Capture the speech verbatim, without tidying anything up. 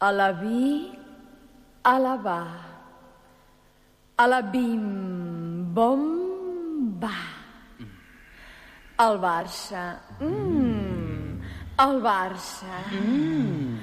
A la vi, a la va. A la bim-bom-ba. El Barça. Mmm, el Barça. Mmm.